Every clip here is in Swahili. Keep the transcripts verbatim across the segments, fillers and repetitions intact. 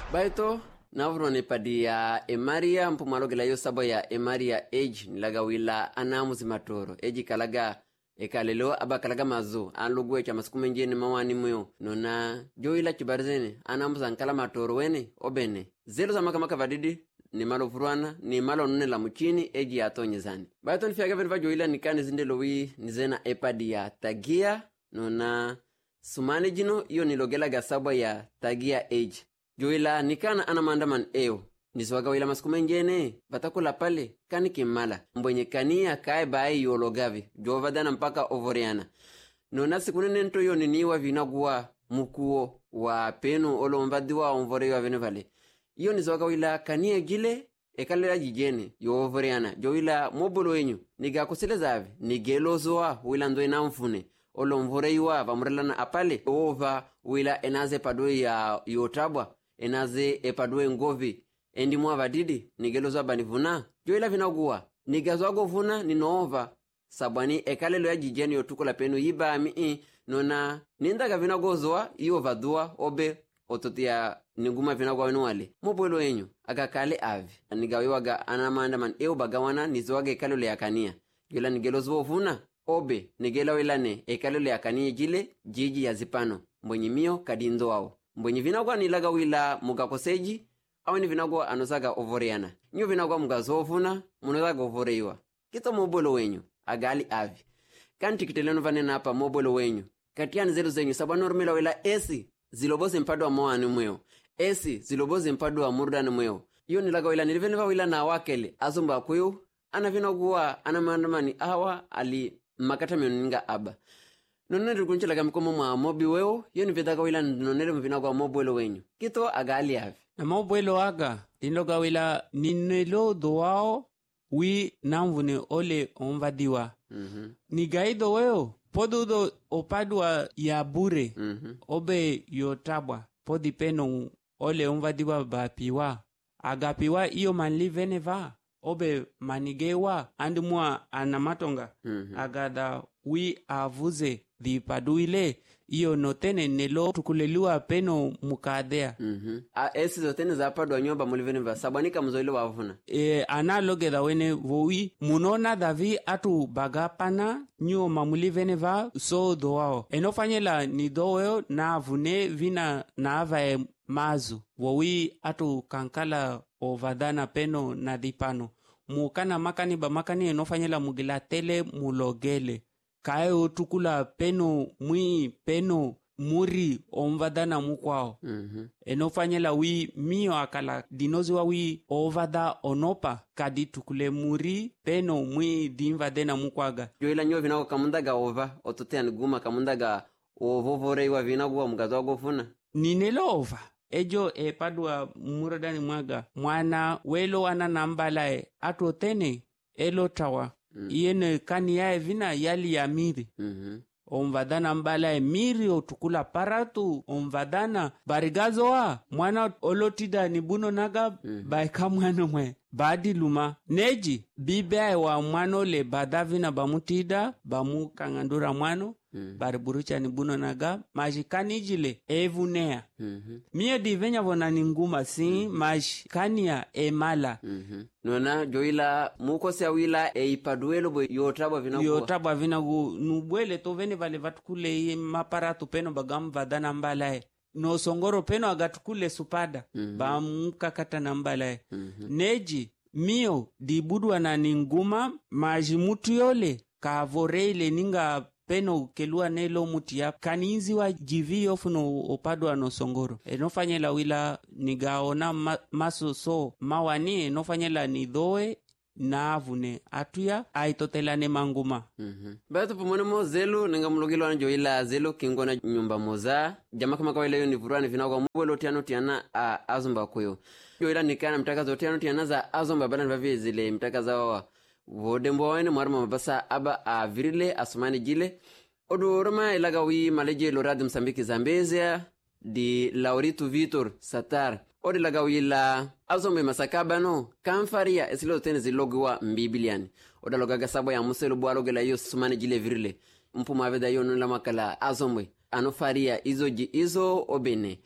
baito navro ne padia emaria mpumaloge yo sabo ya emaria age nilaga wila anamuzi matoro eji kalaga ekalelo abakalaga mazu anlugwe cha masukume njene mawani myo nona joila chibarzene anamuzi ankala matoro wene obene zelo za maka maka vadidi ni malo furuana ni malo nune la mchini eji atonyezani baito nifiaga veniva joila nikani zindelo wi nizena epadia tagia nona sumane jino iyo nilogela gasabo ya tagia age joila nikana ana mandaman eo niswaga wila masukume njene batakula pale kani kimala mbwenye kania kae bae yologavi jovadana mpaka ovoriana nona sikunene nto yo niniwa vinagua mukuo wa penu olo mbadiwa onvorewa venevale iyo niswaga wila kania gile ekalela jijene yo ovoriana joila mobolo wenyu niga kuselezavi nigelozoa wila ndo ina mfune olo mvoreiwa vamurelana apale ova wila enaze padwe ya yotabwa enaze epadwe ngovi endi mwa vadidi nigelozo abanivuna joila vinaguwa nigazwago vuna ninoova sabwani ekalelo ya jijeni yotukola penu yibami i nona nindaga vinagozoa iyo vadua obe ototia niguma vinagwa wenuwale mobwelo enyu agakale avi nigawiwaga anamanda man eo bagawana nizwage ekalelo ya kania joila nigelozo vuna obe nigela welane ekalelo ya kania jile jiji ya zipano mbwenye mio kadinzo wao mbwenye vinagwa nilaga wila mugakoseji aweni vinagwa anozaga ovoriana nyo vinagwa mugazovuna munozaga ovoreiwa kito mobolo wenyu agali avi kanti kiteleno vanena hapa mobolo wenyu katiani zeru zenyu sabanormila wila esi ziloboze mpado wa moani mweo esi ziloboze mpado wa murdani mweo iyo nilaga wila niliveneva wila na wakele azumba kuyu ana vinagwa ana maandamani awa ali makata mioninga aba nonere kunchelaga mikomo mwa mobi weo yoni vedaga wila nonere mvinagwa mobwelo wenyu kito agali avi na mobwelo aga linloga wila ninelo doao wi namvune ole onvadiwa mm-hmm. Nigaido weo podudo opadwa ya bure mm-hmm. Obe yotabwa podi peno ole onvadiwa bapiwa agapiwa iyo manli veneva obe manigewa andumwa anamatonga mm-hmm. Agada wi avuze dhipaduile iyo notene nelo tukuleliwa peno mukadea mhm a esi zotene zapadwa nyoba mulivene va sabanika mzoile wavuna e analoge da wene vowi munona davi atu bagapana nyo mamulivene va so doao enofanyela ni doeo na vune vina na ava mazu vowi atu kankala ovadana peno na dipano mukana makani ba makani enofanyela mugila tele mulogele kae otukula peno mwi peno muri omvadana mukwao mm-hmm. Enofanyela wi mio akala dinozi wa wi ovada onopa kadi tukule muri peno mwi dimvadena mukwaga joila nyo vinako kamundaga ova ototeani guma kamundaga ovovoreiwa vinagwa mgazo gofuna ninelo ova ejo e padwa muradani mwaga mwana welo ana nambalae atotene elo tawa mm. Iyene kani yae vina yali ya miri mm-hmm. Omvadana mbala e miri otukula paratu omvadana barigazo wa mwana olotida ni buno naga mm-hmm. Baika mwana mwe badi luma neji bibe wa mwano le badavina bamutida bamu kangandura mwano mm-hmm. Bariburucha ni buno naga majikani jile evunea mm-hmm. Mie divenya vona ninguma si mm-hmm. Majikania emala mm-hmm. Nona joila mukose awila e ipaduelo bo yotabwa vinagu yotabwa vinagu nubwele to vene vale vatukule maparatu peno bagam vadana mbalae no songoro peno agatukule supada mm-hmm. Bamukakata na mbalae mm-hmm. Neji mio dibudwa na ninguma majimutu yole kavoreile ninga peno kelua nelo mutia kaninzi wa jivi ofuno opadwa no songoro enofanyela wila nigaona ma, maso so mawani enofanyela nidoe na avune atuya aitotelane manguma mhm bato pomone mo zelo ninga mulogelo anjo ila zelo kingona nyumba moza jama kama kwa ile nivurani vinagwa mwelo tiano tiana a, azumba koyo yo ila nikana mtaka zo tiano tiana za azumba bana vavi zile mtaka za wa vodembo wene mwarma mabasa aba a virile asumani jile odoroma ilaga wi maleje lorad Msambiki Zambezia di Laurito Vitor Satar odi laga wi la azombe masakabano kamfaria esilo tenzi logwa mbibiliani oda logaga sabo ya muselo bwaloge la yo sumani jile virile mpuma aveda yo nula makala azombe anofaria izo ji izo obene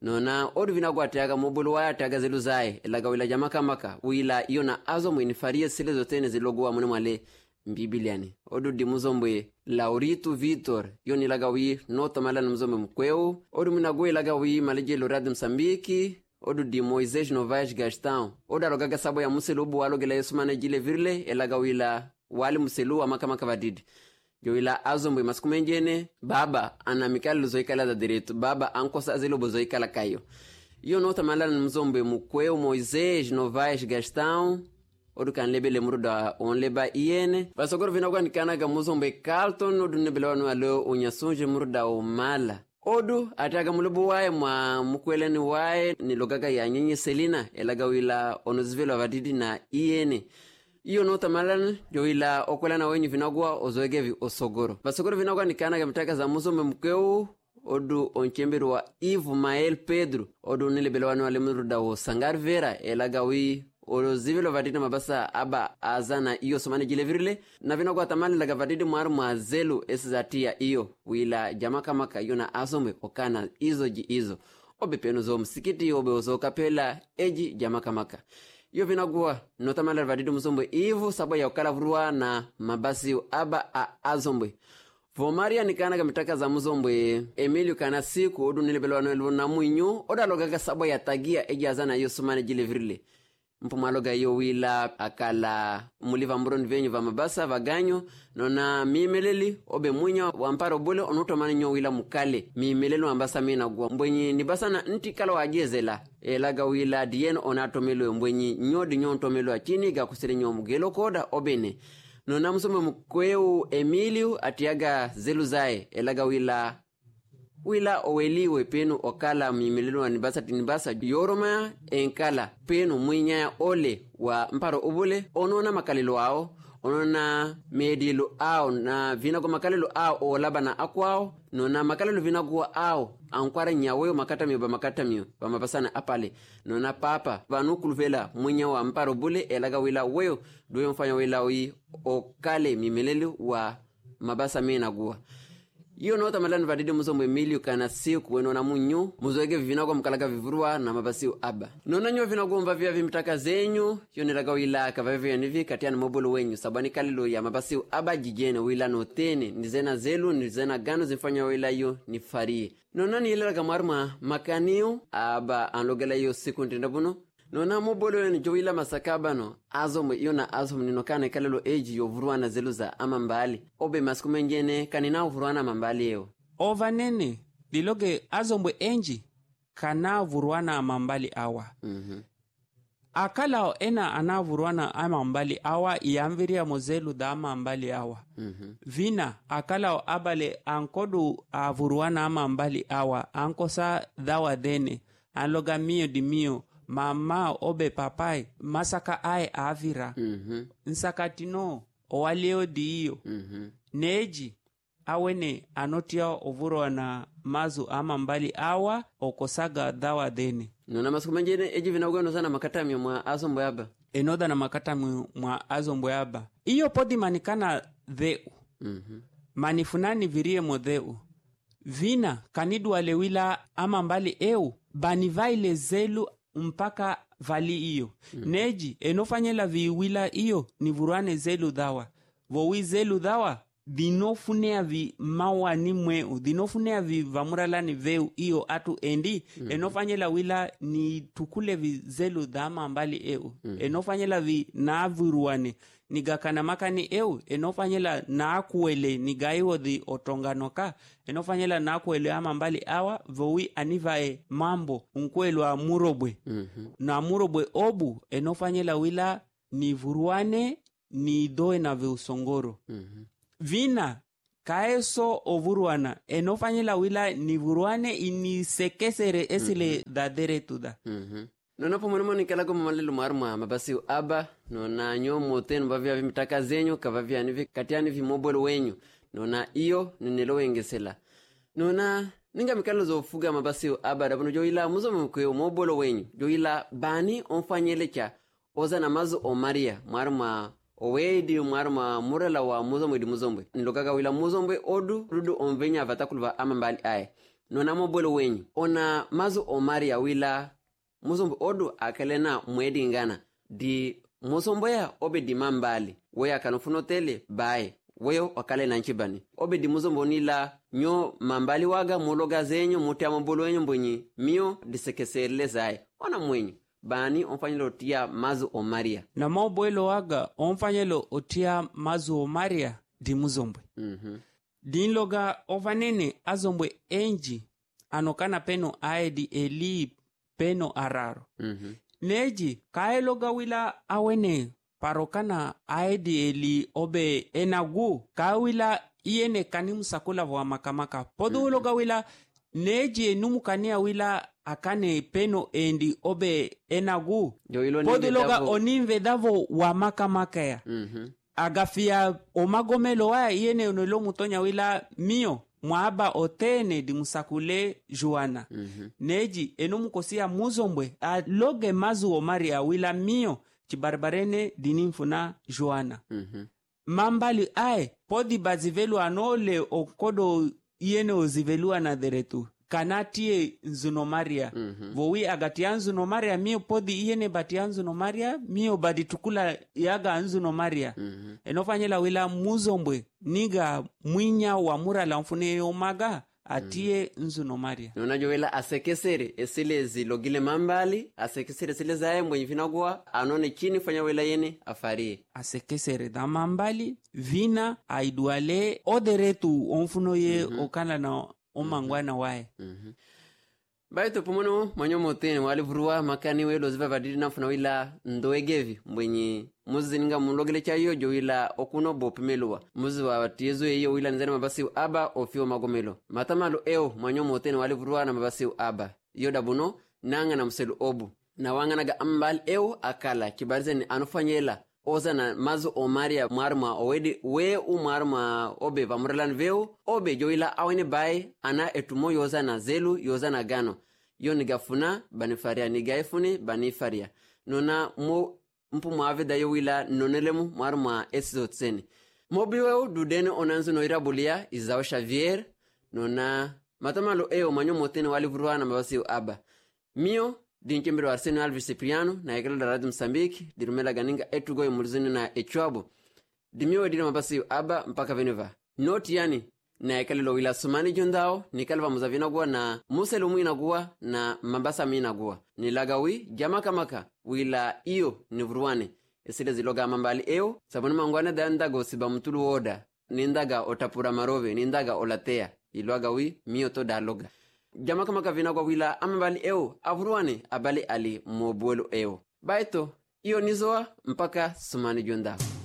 nona odu vina kwa ataga mobolo wa ataga zelu zae elaga wila jamaka maka wila iyo na azo mwinifarie sile zotene ziloguwa mwene mwale mbibiliani odu di muzombwe Laurito Vitor yo ni laga wi nota mala na mzombe mkweu odu minagwe laga wi maleje lorade Msambiki odu di Moisés Novaes Gastão odu alogaga sabo ya muselubu walogela yesumane jile virle elaga wila wali muselu wa maka maka vadidi yo wila azombwe maskumenjene baba ana mikali luzoikala za direto baba ankosa zelo bozoikala kayo yo nota mala na mzombe mkweu Moisés Novaes Gastão odu kan lebele muruda on leba iene basogoro vinagwa nikanaga muzombe Carlton odu nebelewanu alo unyasunje muruda o mala odu ataga mulubu wae mwa mukweleni wae nilogaga ya nyenye Selina elaga wila onozivelo vadidi na iene iyo nota malana jo wila okwelana wenyu vinagwa ozoegevi osogoro basogoro vinagwa nikanaga mtaka za muzombe mkweu odu onchemberu wa Ivo Mael Pedro odu nilebelewanu ale muruda o Sangar Vera elaga wi olo zivelo vadidi mabasa aba azana iyo somane jile virile na vina kwa tamali laga vadidi mwaru mwazelu esizatia iyo wila jamaka maka iyo na asomwe okana izo ji izo obe penu zo msikiti obe ozo kapela eji jamaka maka iyo vina kwa notamali vadidi msombwe ivu sabo ya okala vruwa na mabasi aba a azombwe Vomaria nikana kamitaka za muzombwe Emilio kana siku odu nilebelwa no na mwinyo oda logaga sabo ya tagia eji azana iyo somane jile virile mpumaloga yo wila akala muliva mburoni venyu va mabasa vaganyo nona mimeleli obe munya wamparo bole onoto mani nyo wila mukale mimeleli wambasa mina gwa mbwenyi nibasa na nti kala wajezela elaga wila dieno onato melo mbwenyi nyodi nyonto melo achini ga kusiri nyo mugelo koda obene nona msume mkweu Emilio atiaga zelu zae elaga wila wila oweliwe penu okala mimelelo wa nibasa tinibasa yoroma enkala penu mwinya ole wa mparo ubule onona makalilo ao onona medilo ao na vinago makalilo ao olaba na akwao nona makalilo vinago ao ankwara nyaweo makatamiyo ba makatamiyo ba mapasana apale nona papa vanukuluvela mwinya wa mparo bule elaga wila weo duwe mfanya wila wi okale mimelelo wa mabasa mena gua iyo nota malani vadidi muzombo Emilio kana siku weno na munyu muzoege vivinago mkalaga vivurua na mabasiu aba nona nyo vinago mvavia vimtaka zenyu yonelaga wila kavavia nivi katiani mobolo wenyu sabani kalilo ya mabasiu aba jijene wila notene nizena zelu nizena gano zifanya wila yo nifarie nona ni ilelaga maruma makaniu aba anlogela yo siku ntindabuno nona mobolo ni jowila masakabano azomwe iyo na azomwe ninokane kalelo eji yo vuruana zeluza ama mbali obe maskumengene kanina vuruana mambali eo ova nene liloge azomwe enji kana vuruana mambali awa mhm akala ena ana vuruana ama mbali awa iamviria mozelu da ama mbali awa mhm vina akala abale ankodu avuruana ama mbali awa ankosa dawa dene anloga mio di mio mama obe papai masaka ai avira mhm nsakatino owaleo diyo mhm neji awene anotia ovuro na mazu ama mbali awa okosaga dawa dene nona maskumengene eji vinago no sana makatami mwa azombo yaba enoda na makatami mwa azombo yaba iyo podi manikana dheu mhm manifunani virie modheu vina kanidu alewila ama mbali eu banivaile zelu mpaka vali iyo mm. neji enofanyela viwila iyo ni vuruane zelu dawa vowi zelu dawa dinofunea vi mawa ni mweu dinofunea vi vamuralani veu iyo atu endi mm. enofanyela wila ni tukule vi zelu dama mbali eu mm. enofanyela vi na vuruane nigakana makani eu enofanyela na akuele nigaiwo di otonganoka enofanyela na akuele ama mbali awa vowi anivae mambo unkwelwa murobwe mhm na murobwe obu enofanyela wila ni vuruane ni doe na veusongoro mhm vina kaeso ovuruana enofanyela wila ni vuruane inisekesere esile mm-hmm. dadere tuda mhm nona pomoni ni kala ko malelo marma mabasi aba nona nyomo tenu bavya vimtaka zenyu kavavya nivi katiani vimobolo wenyu nona iyo ninelo wengesela nona ninga mikalo zo fuga mabasi aba dabuno joila muzo mkwe mobolo wenyu joila bani onfanyele cha oza na mazu o Maria marma owedi marma murala wa muzo mwedi muzombwe nilokaga wila muzombwe odu rudu onvenya vatakulva ama mbali aye nona mobolo wenyu ona mazu omaria wila musombo odu akalena mwedi ngana di musombo ya obe di mambali weya kanufuno tele bae weyo wakale na nchibani obe di musombo nila nyo mambali waga muloga zenyu mutia mobolo wenyu mbunyi mio disekeserele zae ona mwenyu bani onfanyelo tia mazu omaria na mobolo waga onfanyelo otia mazu omaria di muzombwe mhm dinloga ovanene azombwe enji anokana peno aedi eli peno araro mhm neji kaeloga wila awene parokana aedi eli obe enagu kawila iene kanimu sakula wa makamaka podu mm-hmm. loga wila neji enumu kania wila akane peno endi obe enagu podu loga onimve davo wa makamaka ya mhm agafia omagomelo wa iene onolo mutonya wila mio mwaba otene di musakule juana mm-hmm. neji enumu kosia muzombwe aloge mazu omaria wila mio chibarbarene dinimfuna juana mhm mambali ae podi bazivelu anole okodo iene ozivelua na deretu kanatie nzunomaria mm-hmm. vowi agatia nzunomaria mio podi iene batia nzunomaria mio baditukula yaga nzunomaria mm-hmm. enofanyela wila muzombwe niga mwinya wa mura la mfune omaga atie mm. nzunomaria nonajo wela asekesere esile zilogile mambali asekesere sile zae mwenye vinagua anone chini fanya wela yene afarie asekesere da mambali vina aiduale oderetu onfuno ye mm-hmm. okana na omangwana mm-hmm. wae mhm baito pomono manyo motene wali vruwa makani welo ziva vadidi nafuna wila ndoegevi mwenye muzi ninga mulogele cha yo jo wila okuno bopimelwa muzi wa tiezo yeyo wila nzani mabasi aba ofio magomelo matamalo eo manyo motene wali vruwa na mabasi aba yoda buno nanga na mselu obu na wanga naga ambal eo akala kibarize ni anufanyela oza na mazu omaria marma owedi we u marma obe vamuralan veo obe joila awene bai ana etumo yoza na zelu yoza na gano yo nigafuna banifaria nigaifuni banifaria nona mo mpu mwaveda yo wila nonelemu marma esizotseni mobiweo dudene onanzu noira bulia izao Xavier nona matamalo eo manyo motene wali vuruana mabasi aba mio dinchembero Arsene Alves Cipriano na ekelo da Radio Mozambique dirumela ganinga etugo imulizini na echwabo dimio edina mabasi aba mpaka veneva noti yani na ekelo wila sumani jondao nikalva muzavina gwa na muselu mwina gwa na mabasa mina gwa nilagawi jamaka maka wila iyo nivuruane esile ziloga mambali eo sabuni mangwana da ndago siba mtulu oda nindaga otapura marove nindaga olatea ilwagawi mio to da loga jamaka maka vina kwa wila amambali eo avuruane abali ali mobuelo eo baito iyo nizoa mpaka sumani jondao